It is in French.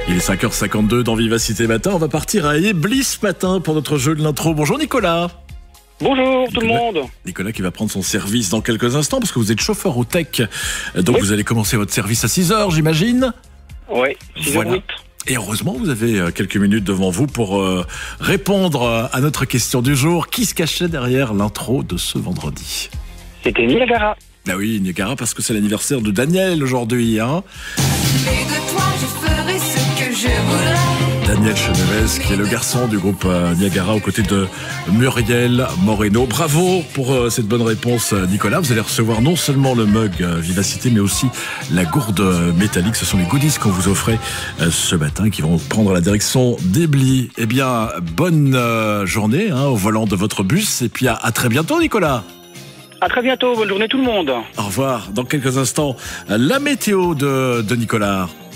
Il est 5h52 dans Vivacité Matin. On va partir à Eblis ce matin pour notre jeu de l'intro. Bonjour Nicolas. Bonjour tout le monde. Nicolas qui va prendre son service dans quelques instants parce que vous êtes chauffeur au tech. Donc Oui. Vous allez commencer votre service à 6h, j'imagine. Oui, 6h08. Voilà. Et heureusement, vous avez quelques minutes devant vous pour répondre à notre question du jour. Qui se cachait derrière l'intro de ce vendredi? C'était Niagara. Ah oui, Niagara, parce que c'est l'anniversaire de Daniel aujourd'hui, hein. Et de toi, je ferai ce que je voudrais. Daniel Chenevez, qui est le garçon du groupe Niagara, aux côtés de Muriel Moreno. Bravo pour cette bonne réponse, Nicolas. Vous allez recevoir non seulement le mug Vivacité, mais aussi la gourde métallique. Ce sont les goodies qu'on vous offrait ce matin, qui vont prendre la direction d'Eblis. Eh bien, bonne journée au volant de votre bus. Et puis à très bientôt, Nicolas. À très bientôt, bonne journée tout le monde. Au revoir. Dans quelques instants, la météo de Nicolas.